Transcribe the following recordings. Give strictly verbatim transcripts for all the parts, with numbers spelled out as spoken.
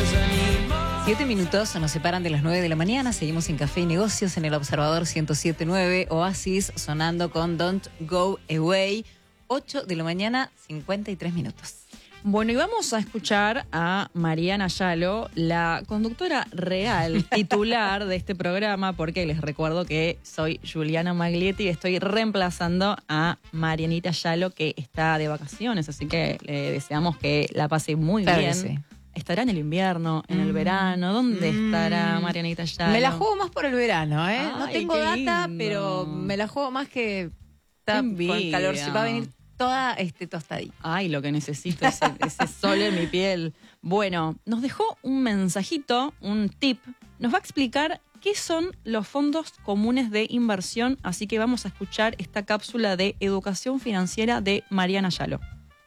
Siete minutos nos separan de las nueve de la mañana. Seguimos en Café y Negocios en el Observador ciento siete punto nueve. Oasis sonando con Don't Go Away. ocho de la mañana, cincuenta y tres minutos. Bueno, y vamos a escuchar a Mariana Yalo, la conductora real, titular de este programa, porque les recuerdo que soy Juliana Maglietti y estoy reemplazando a Marianita Yalo, que está de vacaciones, así que le deseamos que la pase muy Claro bien. que sí. ¿Estará en el invierno, en el verano? ¿Dónde Mm. estará Marianita Yalo? Me la juego más por el verano, ¿eh? no Ay, tengo qué data, lindo. pero me la juego más que está con envidia. calor. Se va a venir toda este tostadita. Ay, lo que necesito, ese, ese sol en mi piel. Bueno, nos dejó un mensajito, un tip. Nos va a explicar qué son los fondos comunes de inversión, así que vamos a escuchar esta cápsula de educación financiera de Mariana Yalo.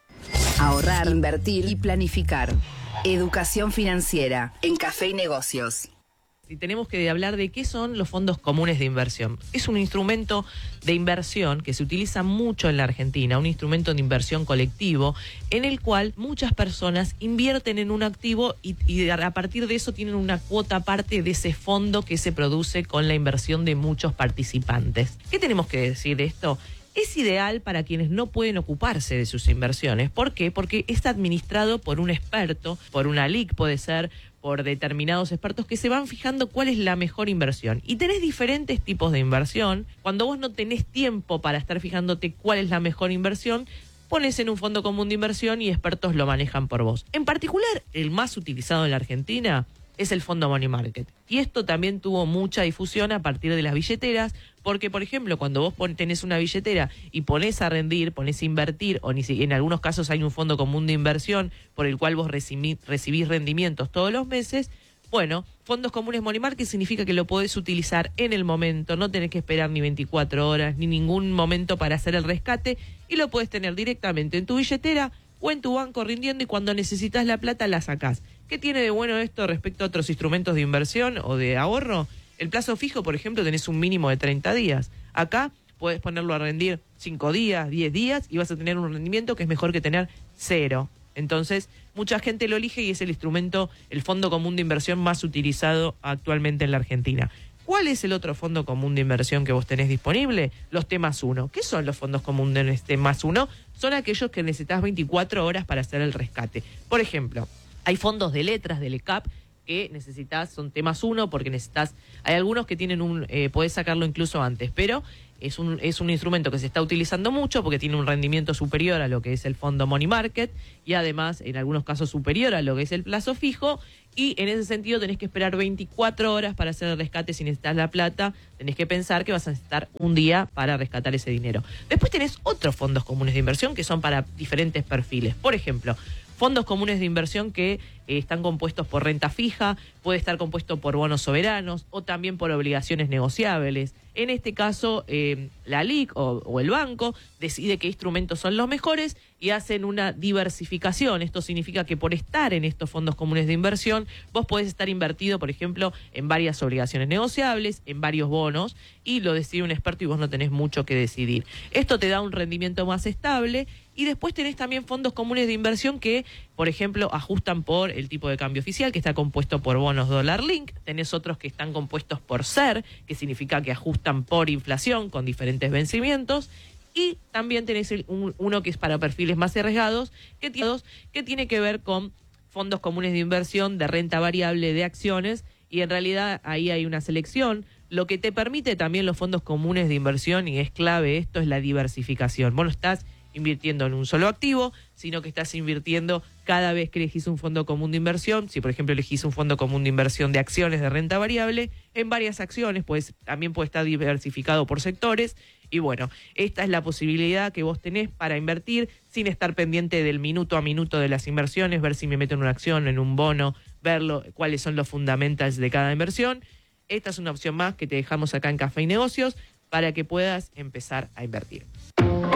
Ahorrar, invertir y planificar. Educación financiera en Café y Negocios. Y tenemos que hablar de qué son los fondos comunes de inversión. Es un instrumento de inversión que se utiliza mucho en la Argentina, un instrumento de inversión colectivo en el cual muchas personas invierten en un activo y, y a partir de eso tienen una cuota aparte de ese fondo que se produce con la inversión de muchos participantes. ¿Qué tenemos que decir de esto? Es ideal para quienes no pueden ocuparse de sus inversiones. ¿Por qué? Porque está administrado por un experto, por una L I C puede ser, por determinados expertos que se van fijando cuál es la mejor inversión. Y tenés diferentes tipos de inversión. Cuando vos no tenés tiempo para estar fijándote cuál es la mejor inversión, pones en un fondo común de inversión y expertos lo manejan por vos. En particular, el más utilizado en la Argentina es el fondo Money Market. Y esto también tuvo mucha difusión a partir de las billeteras, porque, por ejemplo, cuando vos pon, tenés una billetera y ponés a rendir, ponés a invertir, o ni si, en algunos casos hay un fondo común de inversión por el cual vos recibí, recibís rendimientos todos los meses, bueno, fondos comunes Money Market significa que lo podés utilizar en el momento, no tenés que esperar ni veinticuatro horas, ni ningún momento para hacer el rescate, y lo podés tener directamente en tu billetera o en tu banco rindiendo, y cuando necesitas la plata la sacás. ¿Qué tiene de bueno esto respecto a otros instrumentos de inversión o de ahorro? El plazo fijo, por ejemplo, tenés un mínimo de treinta días. Acá podés ponerlo a rendir cinco días, diez días y vas a tener un rendimiento que es mejor que tener cero. Entonces, mucha gente lo elige y es el instrumento, el fondo común de inversión más utilizado actualmente en la Argentina. ¿Cuál es el otro fondo común de inversión que vos tenés disponible? Los T más uno. ¿Qué son los fondos comunes de T más uno? Son aquellos que necesitas veinticuatro horas para hacer el rescate. Por ejemplo, hay fondos de letras del E C A P que necesitas, son T más uno porque necesitas, hay algunos que tienen un, eh, podés sacarlo incluso antes, pero es un, es un instrumento que se está utilizando mucho porque tiene un rendimiento superior a lo que es el fondo Money Market y además en algunos casos superior a lo que es el plazo fijo, y en ese sentido tenés que esperar veinticuatro horas para hacer el rescate. Si necesitas la plata, tenés que pensar que vas a necesitar un día para rescatar ese dinero. Después tenés otros fondos comunes de inversión que son para diferentes perfiles. Por ejemplo, fondos comunes de inversión que eh, están compuestos por renta fija, puede estar compuesto por bonos soberanos o también por obligaciones negociables. En este caso, eh, la L I C o, o el banco decide qué instrumentos son los mejores y hacen una diversificación. Esto significa que por estar en estos fondos comunes de inversión, vos podés estar invertido, por ejemplo, en varias obligaciones negociables, en varios bonos, y lo decide un experto y vos no tenés mucho que decidir. Esto te da un rendimiento más estable. Y después tenés también fondos comunes de inversión que, por ejemplo, ajustan por el tipo de cambio oficial, que está compuesto por bonos dólar link. Tenés otros que están compuestos por S E R, que significa que ajustan por inflación con diferentes vencimientos. Y también tenés el, un, uno que es para perfiles más arriesgados, que, que tiene que ver con fondos comunes de inversión de renta variable de acciones. Y en realidad ahí hay una selección. Lo que te permite también los fondos comunes de inversión, y es clave esto, es la diversificación. Vos no estás invirtiendo en un solo activo, sino que estás invirtiendo cada vez que elegís un fondo común de inversión. Si, por ejemplo, elegís un fondo común de inversión de acciones de renta variable, en varias acciones, pues también puede estar diversificado por sectores. Y bueno, esta es la posibilidad que vos tenés para invertir sin estar pendiente del minuto a minuto de las inversiones, ver si me meto en una acción, en un bono, ver lo, cuáles son los fundamentals de cada inversión. Esta es una opción más que te dejamos acá en Café y Negocios para que puedas empezar a invertir.